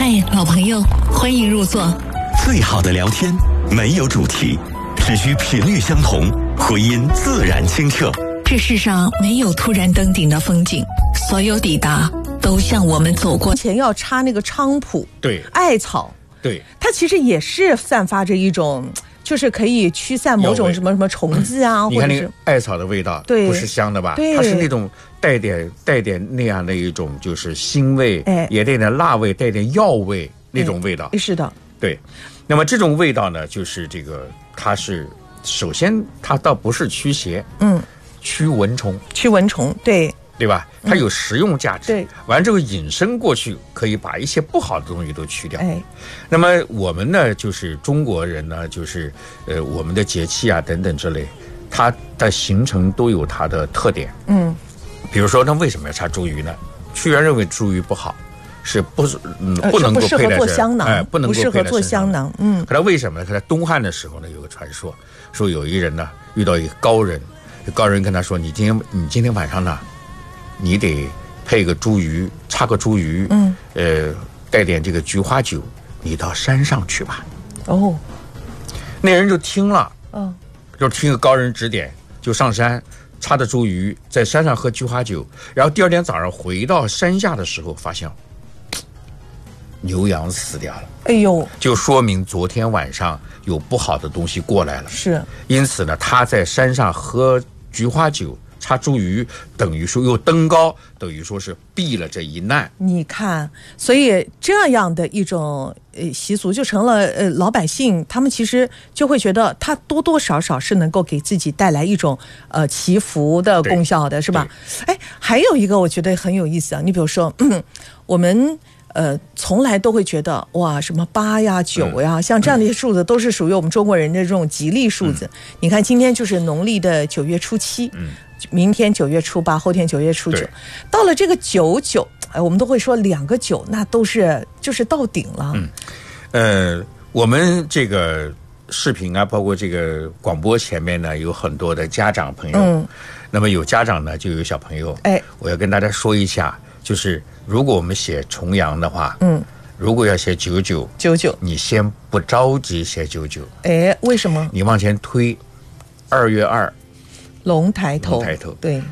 嗨，老朋友，欢迎入座。 最好的聊天没有主题，只需频率相同，回音自然清澈。 这世上没有突然登顶的风景，所有抵达都向我们走过。 前要插那个菖蒲， 对， 艾草， 对， 它其实也是散发着一种，就是可以驱散某种什么虫子啊， 你看那个艾草的味道， 对， 不是香的吧？ 对， 它是那种带点那样的一种，就是腥味，也带点辣味，带点药味那种味道。 是的， 对。那么这种味道呢，就是这个，它是首先它倒不是驱邪，驱蚊虫，对吧？它有食用价值， 对。 完了之后引申过去，可以把一些不好的东西都去掉。那么我们呢，就是中国人呢，就是我们的节气啊等等之类，它的形成都有它的特点。比如说，那为什么要插茱萸呢？屈原认为茱萸不好，是不能够配在不适合做香囊， 不能够适合做香囊。 可是为什么呢？可在东汉的时候呢，有个传说，说有一人呢遇到一个高人，高人跟他说：“你今天晚上呢，你得配个茱萸，插个茱萸，带点这个菊花酒，你到山上去吧。” 哦， 那人就听了，就听个高人指点，就上山。插的茱萸，在山上喝菊花酒，然后第二天早上回到山下的时候，发现牛羊死掉了。 哎呦， 就说明昨天晚上有不好的东西过来了。 是， 因此呢，他在山上喝菊花酒，插茱萸，等于说又登高，等于说是避了这一难。 你看，所以这样的一种习俗就成了老百姓他们其实就会觉得它多多少少是能够给自己带来一种祈福的功效的，是吧？哎，还有一个我觉得很有意思啊，你比如说，我们从来都会觉得哇，什么8呀、9呀，像这样的一些数字都是属于我们中国人的这种吉利数字。你看，今天就是农历的9月初7，明天9月初8，后天9月初9，到了这个99，我们都会说2个9，那都是就是到顶了。 我们这个视频啊，包括这个广播前面呢，有很多的家长朋友。那么有家长呢，就有小朋友。我要跟大家说一下，就是如果我们写重阳的话，如果要写99，你先不着急写99。 为什么？ 你往前推，2月2， 龙抬头， 对。